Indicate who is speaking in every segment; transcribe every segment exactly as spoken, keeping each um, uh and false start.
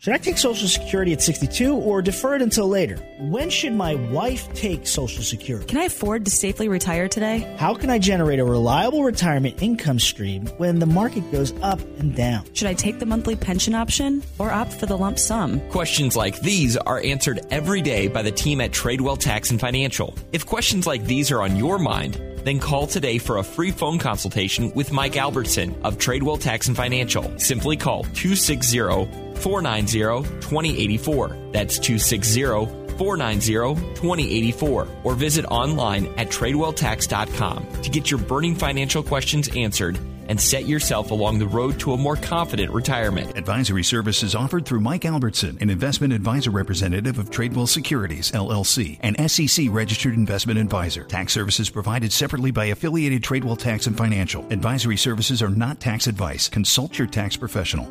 Speaker 1: Should I take Social Security at sixty-two or defer it until later? When should my wife take Social Security?
Speaker 2: Can I afford to safely retire today?
Speaker 1: How can I generate a reliable retirement income stream when the market goes up and down?
Speaker 2: Should I take the monthly pension option or opt for the lump sum?
Speaker 3: Questions like these are answered every day by the team at Tradewell Tax and Financial. If questions like these are on your mind, then call today for a free phone consultation with Mike Albertson of Tradewell Tax and Financial. Simply call two six zero, four nine zero, two zero eight four. That's two six zero, four nine zero, two zero eight four. Or visit online at tradewell tax dot com to get your burning financial questions answered and set yourself along the road to a more confident retirement.
Speaker 4: Advisory services offered through Mike Albertson, an investment advisor representative of Tradewell Securities, L L C, an S E C-registered investment advisor. Tax services provided separately by affiliated Tradewell Tax and Financial. Advisory services are not tax advice. Consult your tax professional.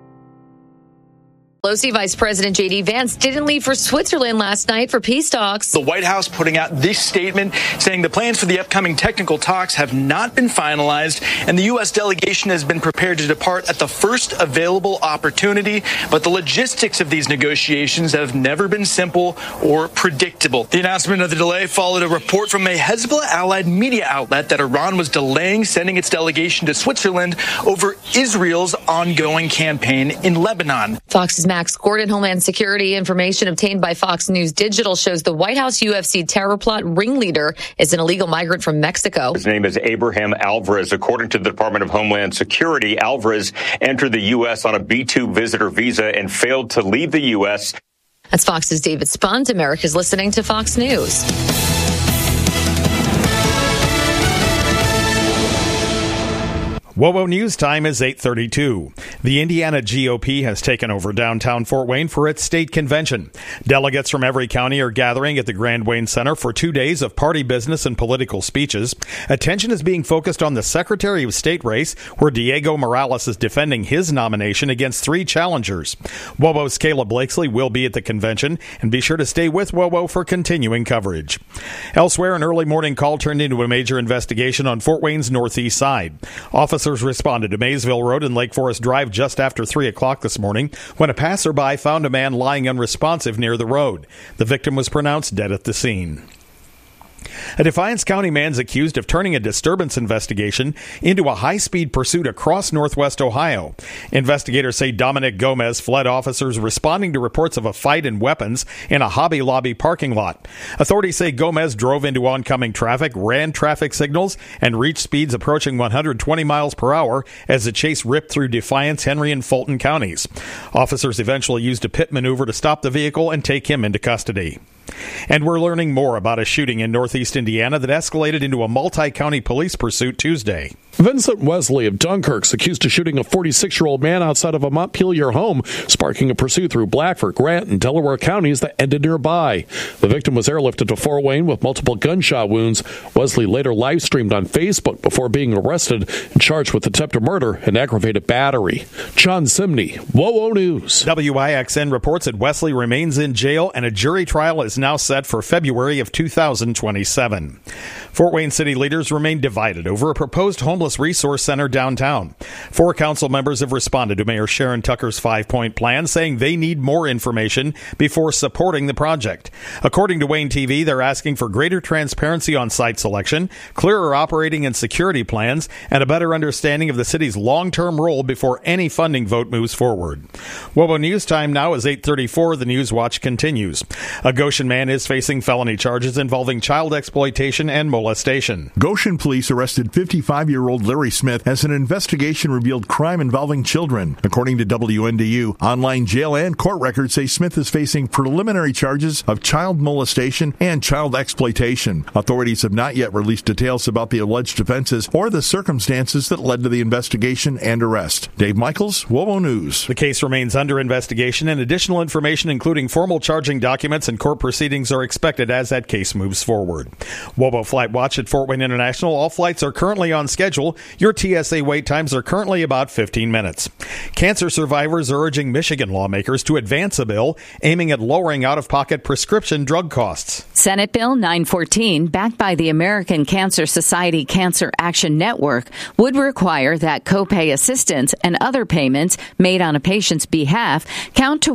Speaker 5: Pelosi Vice President J D. Vance didn't leave for Switzerland last night for peace talks.
Speaker 6: The White House putting out this statement saying the plans for the upcoming technical talks have not been finalized, and the U S delegation has been prepared to depart at the first available opportunity. But the logistics of these negotiations have never been simple or predictable. The announcement of the delay followed a report from a Hezbollah-allied media outlet that Iran was delaying sending its delegation to Switzerland over Israel's ongoing campaign in Lebanon.
Speaker 5: Fox's Max Gordon. Homeland Security information obtained by Fox News Digital shows the White House U F C terror plot ringleader is an illegal migrant from Mexico.
Speaker 7: His name is Abraham Alvarez. According to the Department of Homeland Security, Alvarez entered the U S on a B two visitor visa and failed to leave the U S.
Speaker 5: That's Fox's David Spunt. America's listening to Fox News.
Speaker 8: WOWO News Time is eight thirty-two. The Indiana G O P has taken over downtown Fort Wayne for its state convention. Delegates from every county are gathering at the Grand Wayne Center for two days of party business and political speeches. Attention is being focused on the Secretary of State race, where Diego Morales is defending his nomination against three challengers. WOWO's Kayla Blakesley will be at the convention, and be sure to stay with WOWO for continuing coverage. Elsewhere, an early morning call turned into a major investigation on Fort Wayne's northeast side. Officers responded to Maysville Road and Lake Forest Drive just after three o'clock this morning when a passerby found a man lying unresponsive near the road. The victim was pronounced dead at the scene. A Defiance County man is accused of turning a disturbance investigation into a high-speed pursuit across northwest Ohio. Investigators say Dominic Gomez fled officers responding to reports of a fight and weapons in a Hobby Lobby parking lot. Authorities say Gomez drove into oncoming traffic, ran traffic signals, and reached speeds approaching one hundred twenty miles per hour as the chase ripped through Defiance, Henry, and Fulton counties. Officers eventually used a pit maneuver to stop the vehicle and take him into custody. And we're learning more about a shooting in northeast Indiana that escalated into a multi-county police pursuit Tuesday.
Speaker 9: Vincent Wesley of Dunkirk's accused of shooting a forty-six-year-old man outside of a Montpelier home, sparking a pursuit through Blackford, Grant, and Delaware counties that ended nearby. The victim was airlifted to Fort Wayne with multiple gunshot wounds. Wesley later live-streamed on Facebook before being arrested and charged with attempted murder and aggravated battery. John Simney, WOWO News.
Speaker 8: W I X N reports that Wesley remains in jail and a jury trial is now set for February of two thousand twenty-seven. Fort Wayne city leaders remain divided over a proposed homeless resource center downtown. Four council members have responded to Mayor Sharon Tucker's five-point plan, saying they need more information before supporting the project. According to Wayne T V, they're asking for greater transparency on site selection, clearer operating and security plans, and a better understanding of the city's long-term role before any funding vote moves forward. WOWO News Time now is eight thirty-four. The News Watch continues. A Goshen man is facing felony charges involving child exploitation and molestation.
Speaker 10: Goshen police arrested fifty-five-year-old Larry Smith as an investigation revealed crime involving children. According to W N D U, online jail and court records say Smith is facing preliminary charges of child molestation and child exploitation. Authorities have not yet released details about the alleged offenses or the circumstances that led to the investigation and arrest. Dave Michaels, WOWO News.
Speaker 8: The case remains under investigation, and additional information, including formal charging documents and court proceedings, are expected as that case moves forward. WOWO Flight Watch at Fort Wayne International. All flights are currently on schedule. Your T S A wait times are currently about fifteen minutes. Cancer survivors are urging Michigan lawmakers to advance a bill aiming at lowering out-of-pocket prescription drug costs.
Speaker 11: Senate Bill nine fourteen, backed by the American Cancer Society Cancer Action Network, would require that copay assistance and other payments made on a patient's behalf count to